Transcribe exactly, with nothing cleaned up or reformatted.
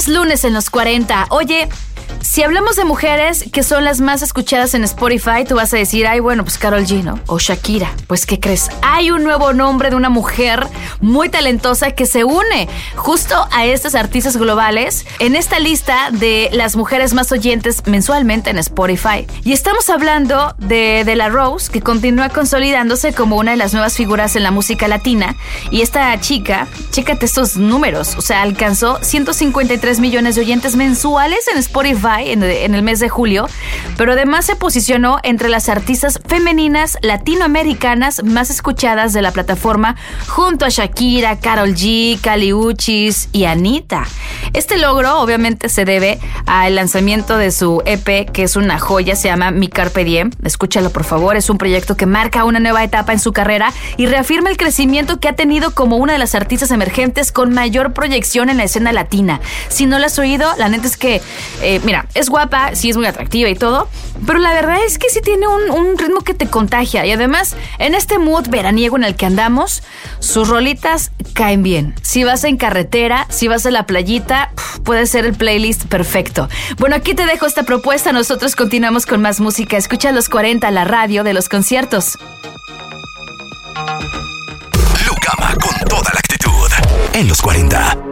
es lunes en los cuarenta. Oye, si hablamos de mujeres que son las más escuchadas en Spotify, tú vas a decir, ay, bueno, pues Karol G, ¿no? O Shakira. Pues, ¿qué crees? Hay un nuevo nombre de una mujer muy talentosa que se une justo a estas artistas globales en esta lista de las mujeres más oyentes mensualmente en Spotify. Y estamos hablando de De La Rose, que continúa consolidándose como una de las nuevas figuras en la música latina. Y esta chica, chécate estos números, o sea, alcanzó ciento cincuenta y tres millones de oyentes mensuales en Spotify En, en el mes de julio, pero además se posicionó entre las artistas femeninas latinoamericanas más escuchadas de la plataforma, junto a Shakira, Karol G, Kali Uchis y Anitta. Este logro obviamente se debe al lanzamiento de su E P, que es una joya, se llama Mi Carpe Diem. Escúchalo por favor, es un proyecto que marca una nueva etapa en su carrera y reafirma el crecimiento que ha tenido como una de las artistas emergentes con mayor proyección en la escena latina. Si no la has oído, la neta es que, eh, mira, es guapa, sí es muy atractiva y todo, pero la verdad es que sí tiene un, un ritmo que te contagia. Y además, en este mood veraniego en el que andamos, sus rolitas caen bien. Si vas en carretera, si vas a la playita, puede ser el playlist perfecto. Bueno, aquí te dejo esta propuesta. Nosotros continuamos con más música. Escucha Los cuarenta, la radio de los conciertos. Lucama con toda la actitud en Los cuarenta.